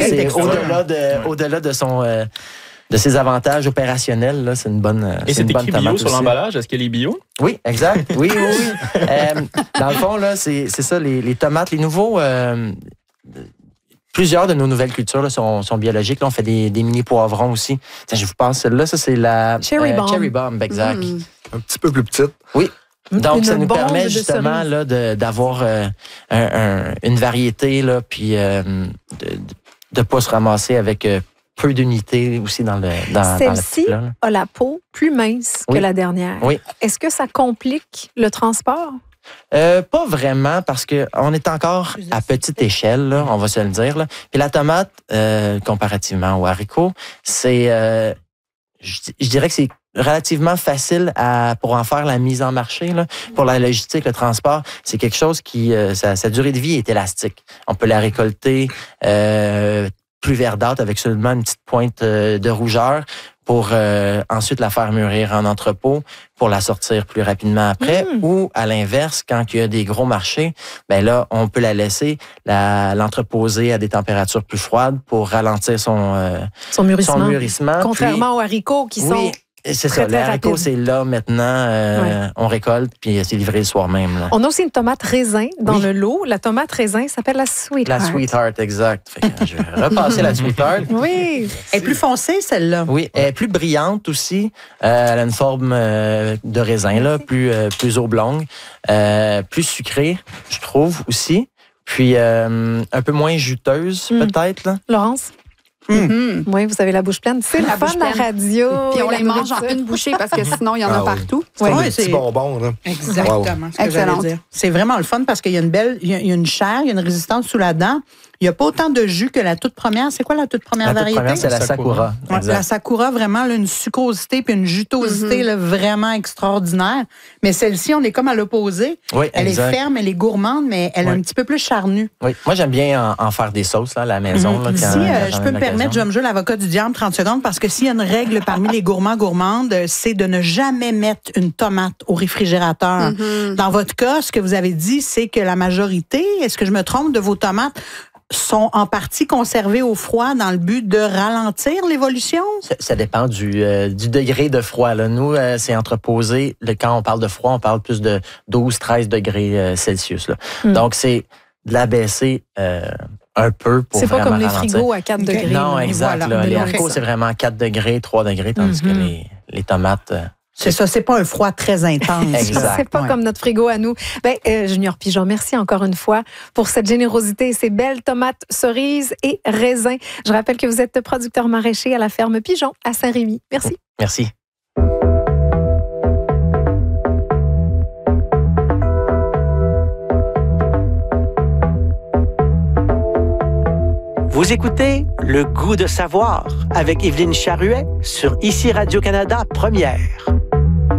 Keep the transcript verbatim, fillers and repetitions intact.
c'est au-delà de, ouais. au-delà de son... Euh, de ses avantages opérationnels, là, c'est une bonne tomate. Et c'est écrit bio sur l'emballage? Est-ce qu'elle est bio? Oui, exact. Oui, oui, oui. euh, dans le fond, là, c'est, c'est ça, les, les tomates, les nouveaux... Euh, plusieurs de nos nouvelles cultures là, sont, sont biologiques. Là, on fait des, des mini-poivrons aussi. Tiens, je vous passe celle-là. Ça, c'est la Cherry, euh, bomb. Cherry Bomb, exact. Mm. Un petit peu plus petite. Oui. Donc, une ça nous permet de justement là, de, d'avoir euh, un, un, une variété, là, puis euh, de ne pas se ramasser avec... Euh, peu d'unités aussi dans le dans, Celle-ci dans la a la peau plus mince oui. que la dernière. Oui. Est-ce que ça complique le transport? Euh, pas vraiment, parce qu'on est encore à petite échelle, là, on va se le dire. Là. Puis la tomate, euh, comparativement au haricot, c'est, euh, je, je dirais que c'est relativement facile à, pour en faire la mise en marché. Là. Pour la logistique, le transport, c'est quelque chose qui, euh, sa, sa durée de vie est élastique. On peut la récolter euh, plus verdâtre avec seulement une petite pointe euh, de rougeur pour euh, ensuite la faire mûrir en entrepôt pour la sortir plus rapidement après. Mmh. Ou à l'inverse, quand il y a des gros marchés, ben là, on peut la laisser, la, l'entreposer à des températures plus froides pour ralentir son, euh, son mûrissement. Son mûrissement. Contrairement Puis, aux haricots qui oui, sont... C'est très, ça, les haricots, c'est là maintenant, euh, ouais. on récolte, puis c'est livré le soir même. Là. On a aussi une tomate raisin dans oui. le lot. La tomate raisin s'appelle la Sweetheart. La Sweetheart, exact. Fait que je vais repasser la Sweetheart. Oui. Elle est plus foncée, celle-là. Oui, elle est plus brillante aussi. Euh, elle a une forme euh, de raisin, là, plus, euh, plus oblongue, euh, plus sucrée, je trouve aussi. Puis euh, un peu moins juteuse, mm. peut-être. Là. Laurence? Mm-hmm. Oui, vous avez la bouche pleine. C'est la fun la radio. Puis on les mange en une bouchée parce que sinon, il y en a ah, partout. C'est oui. ouais, des petits bonbons. Là. Exactement. Wow. Ce que Excellent. Dire. C'est vraiment le fun parce qu'il y a une belle, il y a une chair, il y a une résistance sous la dent. Il n'y a pas autant de jus que la toute première. C'est quoi la toute première la toute variété? Première, c'est la Sakura. Ouais, la Sakura, vraiment, là, une sucrosité puis une jutosité mm-hmm. là, vraiment extraordinaire. Mais celle-ci, on est comme à l'opposé. Oui, elle exact. est ferme, elle est gourmande, mais elle oui. est un petit peu plus charnue. Oui, moi, j'aime bien en, en faire des sauces là, à la maison. Mm-hmm. Là, si quand, euh, je peux me permettre, je vais me jouer l'avocat du diable trente secondes parce que s'il y a une règle parmi les gourmands gourmandes, c'est de ne jamais mettre une tomate au réfrigérateur. Mm-hmm. Dans votre cas, ce que vous avez dit, c'est que la majorité, est-ce que je me trompe, de vos tomates sont en partie conservées au froid dans le but de ralentir l'évolution? Ça, ça dépend du, euh, du degré de froid. Là. Nous, euh, c'est entreposé. Le, quand on parle de froid, on parle plus de douze à treize degrés euh, Celsius. Là. Mm. Donc, c'est de l'abaisser euh, un peu pour c'est vraiment pas comme ralentir. les frigos à quatre degrés. Non, là. exact. Voilà. Là. Les haricots, c'est vraiment quatre degrés, trois degrés, tandis mm-hmm. que les, les tomates... Euh, C'est ça, c'est pas un froid très intense. Exact. C'est pas ouais. comme notre frigo à nous. Ben, euh, Junior Pigeon, merci encore une fois pour cette générosité et ces belles tomates cerises et raisins. Je rappelle que vous êtes producteur maraîcher à la ferme Pigeon à Saint-Rémy. Merci. Merci. Vous écoutez Le goût de savoir avec Évelyne Charruet sur Ici Radio-Canada Première.